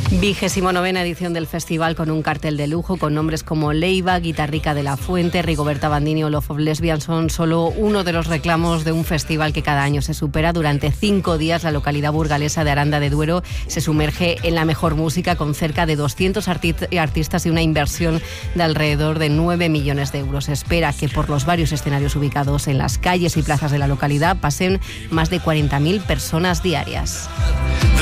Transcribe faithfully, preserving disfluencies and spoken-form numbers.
Vigésimo novena edición del festival, con un cartel de lujo con nombres como Leiva, Guitarrica de la Fuente, Rigoberta Bandini o Love of Lesbian. Son solo uno de los reclamos de un festival que cada año se supera. Durante cinco días la localidad burgalesa de Aranda de Duero se sumerge en la mejor música, con cerca de doscientos arti- artistas y una inversión de alrededor de nueve millones de euros. Se espera que por los varios escenarios ubicados en las calles y plazas de la localidad pasen más de cuarenta mil personas diarias.